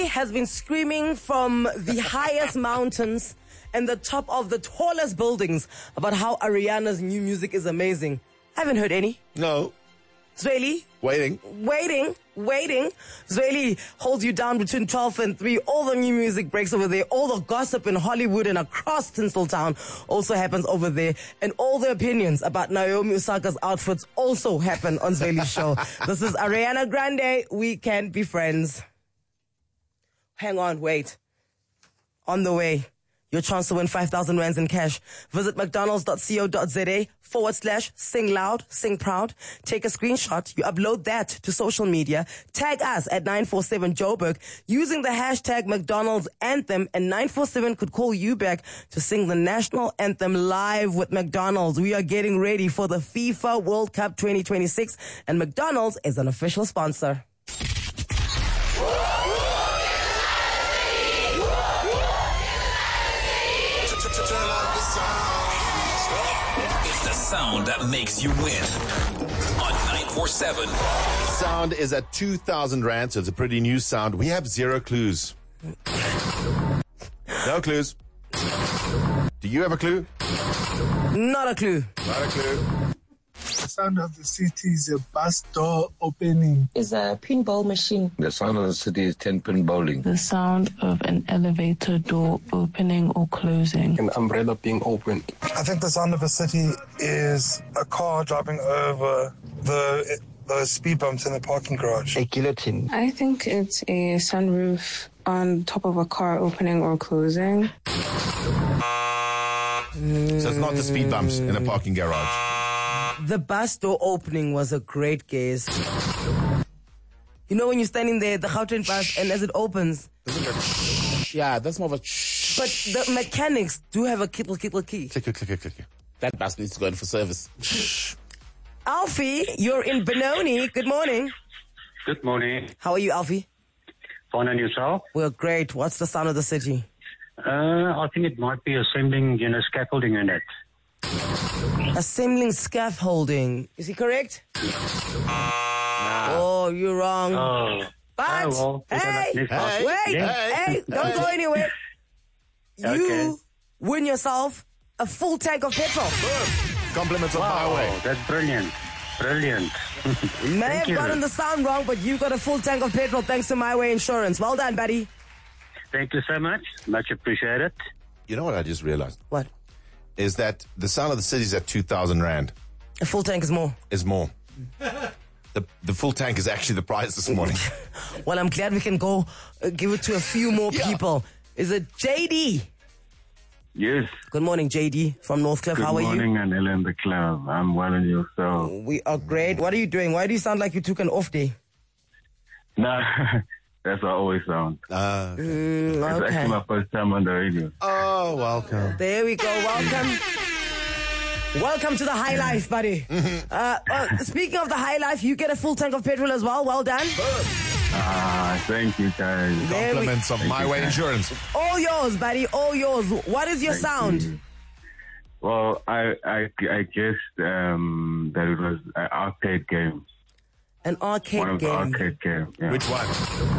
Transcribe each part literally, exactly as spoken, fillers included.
Zweli has been screaming from the highest mountains and the top of the tallest buildings about how Ariana's new music is amazing. I haven't heard any. No. Zweli? Waiting. Waiting. Waiting. Zweli holds you down between twelve and three. All the new music breaks over there. All the gossip in Hollywood and across Tinseltown also happens over there. And all the opinions about Naomi Osaka's outfits also happen on Zweli's show. This is Ariana Grande. We Can't Be Friends. Hang on, wait. On the way. Your chance to win five thousand rands in cash. Visit mcdonalds.co.za forward slash sing loud, sing proud. Take a screenshot. You upload that to social media. Tag us at nine four seven Joburg using the hashtag McDonald's Anthem, and nine four seven could call you back to sing the national anthem live with McDonald's. We are getting ready for the FIFA World Cup twenty twenty-six, and McDonald's is an official sponsor. Sound that makes you win on nine four seven. Sound is at two thousand rand, so it's a pretty new sound. We have zero clues. No clues. Do you have a clue? Not a clue. Not a clue. The sound of the city is a bus door opening. Is a pinball machine. The sound of the city is ten-pin bowling. The sound of an elevator door opening or closing. An umbrella being opened. I think the sound of a city is a car driving over the the speed bumps in the parking garage. A guillotine. I think it's a sunroof on top of a car opening or closing. So it's not the speed bumps in a parking garage. The bus door opening was a great guess. You know when you're standing there, the Gauteng bus, and as it opens... Yeah, that's more of a... But the mechanics do have a kittle, kittle key. Click, click, click, click, click. That bus needs to go in for service. Alfie, you're in Benoni. Good morning. Good morning. How are you, Alfie? Fine, and yourself? We're great. What's the sound of the city? Uh, I think it might be assembling, you know, scaffolding in it. Assembling scaffolding. Is he correct? Nah. Oh, you're wrong. Oh. But, oh, well, hey, hey, hey, wait, hey, hey, don't hey. go anywhere. You Okay. win yourself a full tank of petrol. Compliments of Wow, my way. that's brilliant. Brilliant. May have you. gotten the sound wrong, but you got a full tank of petrol thanks to My Way Insurance. Well done, buddy. Thank you so much. Much appreciated. You know what I just realized? What? Is that the sound of the city is at two thousand rand. A full tank is more. Is more. The the full tank is actually the prize this morning. Well, I'm glad we can go uh, give it to a few more Yeah. people. Is it J D? Yes. Good morning, J D from Northcliffe. Good How are morning, you? and Ellen the Club. I'm well, and yourself? We are great. What are you doing? Why do you sound like you took an off day? No, that's how I always sound. Uh, Mm, It's okay. actually my first time on the radio. oh, welcome. There we go. Welcome. Welcome to the high life, buddy. Uh, uh, speaking of the high life, you get a full tank of petrol as well. Well done. Ah, thank you, guys. There we- Compliments of My Way Insurance. All yours, buddy. All yours. What is your Thank sound? you. Well, I I I guessed um, that it was an arcade game. An arcade One of the game. arcade games. Yeah. Which one?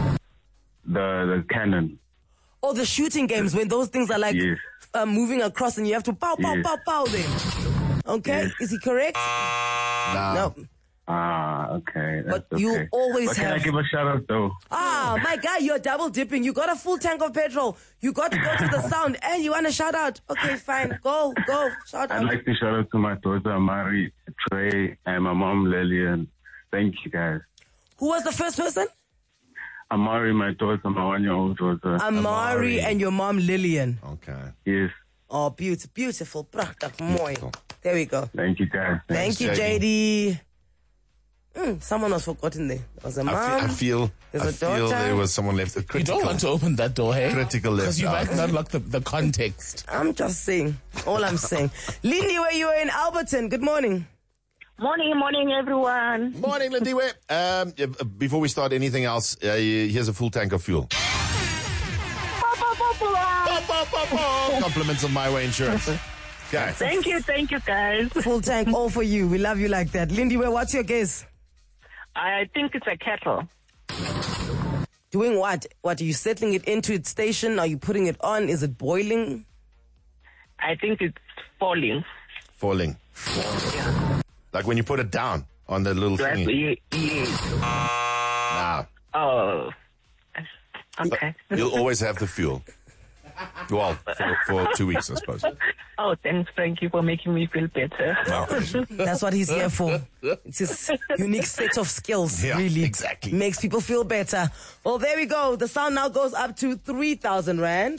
The the cannon. Or the shooting games when those things are like Yes. uh, moving across and you have to pow, pow, Yes. pow, pow them. Okay? Yes. Is he correct? Nah. No. Ah, okay. That's But you okay. always but can have- I give a shout out though? Ah, my guy, you're double dipping. You got a full tank of petrol. You got to go to the sound and you want to shout out. Okay, fine. Go, go. Shout I'd out. like to shout out to my daughter Mari, Trey, and my mom Lillian. Thank you, guys. Who was the first person? Amari, my daughter, my one-year-old daughter. Amari, Amari. and your mom Lillian. Okay. Yes. Oh, beautiful, beautiful. Prachtig, mooi. Beautiful. There we go. Thank you, guys. Thank you, J J D. Mm, someone was forgotten there. There was a mom. I feel, I feel, There's I a feel daughter. there was someone left. A You critical. don't want to open that door, hey? Critical left Because you out. might not like the, the context. I'm just saying. All I'm saying. Lindy, where you are in Alberton. Good morning. Morning, morning, everyone. Morning, Lindiwe. Um, yeah, uh, before we start anything else, uh, here's a full tank of fuel. Compliments of My Way Insurance. Okay. Thank you, thank you, guys. Full tank, all for you. We love you like that. Lindy, where? What's your guess? I think it's a kettle. Doing what? What, are you settling it into its station? Are you putting it on? Is it boiling? I think it's falling. Falling. Yeah. Like when you put it down on the little Right, thingy. ye- yes. Nah. Oh. Okay. You'll always have the fuel. Well, for, for two weeks, I suppose. Oh, thanks, Frankie, for making me feel better. That's what he's here for. It's his unique set of skills, Yeah, really. exactly. Makes people feel better. Well, there we go. The sound now goes up to three thousand rand.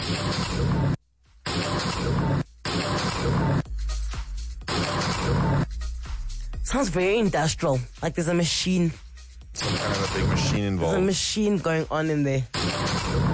Sounds very industrial. Like there's a machine. Some kind of a big machine There's a involved. machine going on in there.